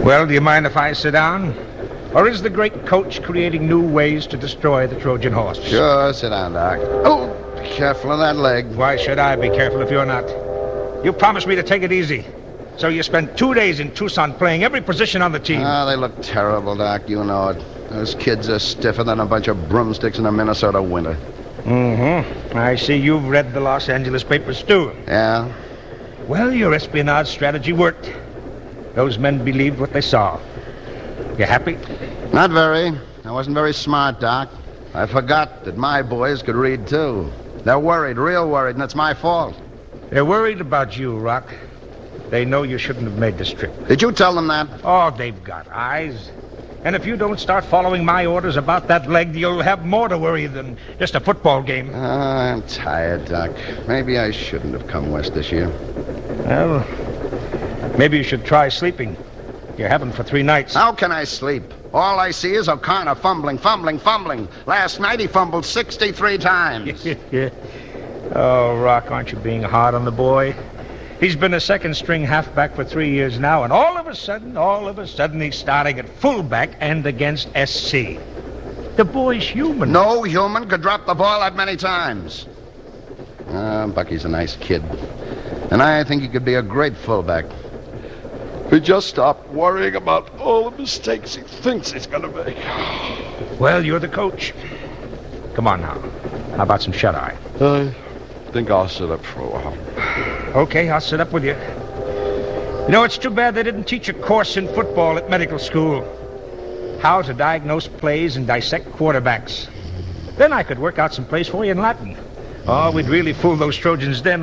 Well, do you mind if I sit down? Or is the great coach creating new ways to destroy the Trojan horse? Sure, sit down, Doc. Oh, be careful of that leg. Why should I be careful if you're not? You promised me to take it easy. So you spent 2 days in Tucson playing every position on the team. They look terrible, Doc. You know it. Those kids are stiffer than a bunch of broomsticks in a Minnesota winter. Mm-hmm. I see you've read the Los Angeles papers, too. Yeah? Well, your espionage strategy worked. Those men believed what they saw. You happy? Not very. I wasn't very smart, Doc. I forgot that my boys could read, too. They're worried, real worried, and it's my fault. They're worried about you, Rock. They know you shouldn't have made this trip. Did you tell them that? Oh, they've got eyes. And if you don't start following my orders about that leg, you'll have more to worry than just a football game. I'm tired, Doc. Maybe I shouldn't have come west this year. Well, maybe you should try sleeping. You haven't for 3 nights. How can I sleep? All I see is O'Connor fumbling. Last night he fumbled 63 times. Oh, Rock, aren't you being hard on the boy? He's been a second-string halfback for 3 years now, and all of a sudden, he's starting at fullback and against SC. The boy's human. No human could drop the ball that many times. Bucky's a nice kid. And I think he could be a great fullback. If he just stopped worrying about all the mistakes he thinks he's going to make. Well, you're the coach. Come on now. How about some shut-eye? I think I'll sit up for a while. Okay, I'll sit up with you. You know, it's too bad they didn't teach a course in football at medical school. How to diagnose plays and dissect quarterbacks. Then I could work out some plays for you in Latin. Oh, we'd really fool those Trojans then.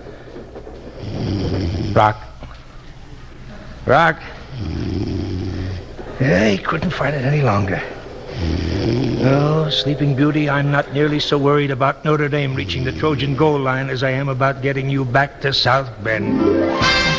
Rock. He couldn't fight it any longer. Oh, Sleeping Beauty, I'm not nearly so worried about Notre Dame reaching the Trojan goal line as I am about getting you back to South Bend.